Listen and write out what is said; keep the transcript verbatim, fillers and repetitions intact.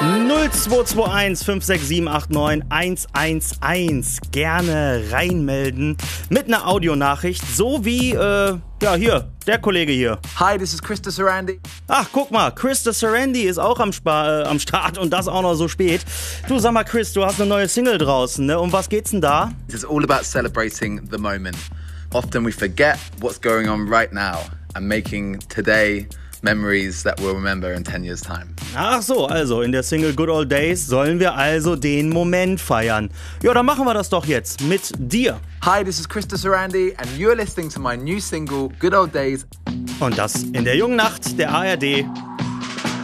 null zwei zwei eins fünf sechs sieben acht neun eins eins eins. Gerne reinmelden mit einer Audionachricht, so wie, äh, ja hier, der Kollege hier. Hi, this is Krista Sarandi. Ach, guck mal, Krista Sarandi ist auch am, Spa- äh, am Start und das auch noch so spät. Du, sag mal, Chris, du hast eine neue Single draußen, ne? Um was geht's denn da? It's all about celebrating the moment. Often we forget what's going on right now and making today memories that we'll remember in ten years time. Ach so, also in der Single Good Old Days sollen wir also den Moment feiern. Ja, dann machen wir das doch jetzt mit dir. Hi, this is Krista Sarandi and you're listening to my new single Good Old Days. Und das in der jungen Nacht der A R D